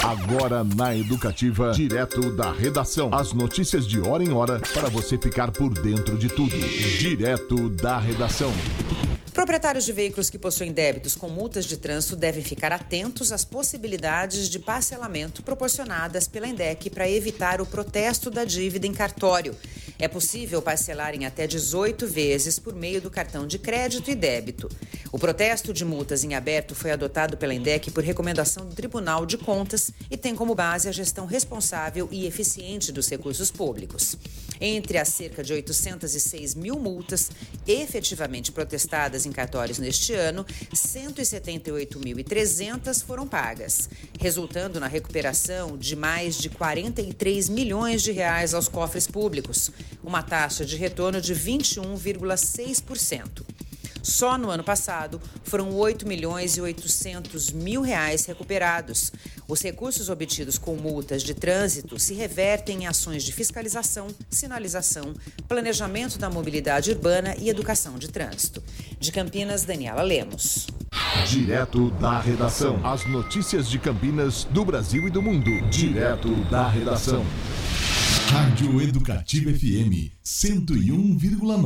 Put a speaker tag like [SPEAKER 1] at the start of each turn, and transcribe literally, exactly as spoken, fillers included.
[SPEAKER 1] Agora na Educativa, direto da redação. As notícias de hora em hora para você ficar por dentro de tudo. Direto da redação.
[SPEAKER 2] Proprietários de veículos que possuem débitos com multas de trânsito devem ficar atentos às possibilidades de parcelamento proporcionadas pela INDEC para evitar o protesto da dívida em cartório. É possível parcelar em até dezoito vezes por meio do cartão de crédito e débito. O protesto de multas em aberto foi adotado pela INDEC por recomendação do Tribunal de Contas e tem como base a gestão responsável e eficiente dos recursos públicos. Entre as cerca de oitocentos e seis mil multas efetivamente protestadas em cartórios neste ano, cento e setenta e oito mil e trezentas foram pagas, resultando na recuperação de mais de quarenta e três milhões de reais aos cofres públicos, uma taxa de retorno de vinte e um vírgula seis por cento. Só no ano passado, foram oito milhões e oitocentos mil reais recuperados. Os recursos obtidos com multas de trânsito se revertem em ações de fiscalização, sinalização, planejamento da mobilidade urbana e educação de trânsito. De Campinas, Daniela Lemos.
[SPEAKER 1] Direto da redação. As notícias de Campinas, do Brasil e do mundo. Direto da redação.
[SPEAKER 3] Rádio Educativa F M cento e um vírgula nove.